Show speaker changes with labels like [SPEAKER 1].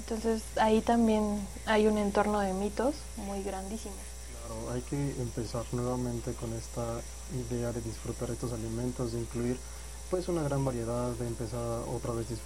[SPEAKER 1] Entonces ahí también hay un entorno de mitos muy grandísimo.
[SPEAKER 2] Claro, hay que empezar nuevamente con esta idea de disfrutar estos alimentos, de incluir pues una gran variedad, de empezar otra vez disfrutar